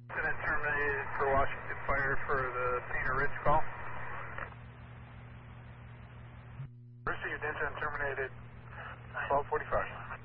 Incident terminated for Washington Fire for the Painter Ridge call. Received, incident terminated 12:45.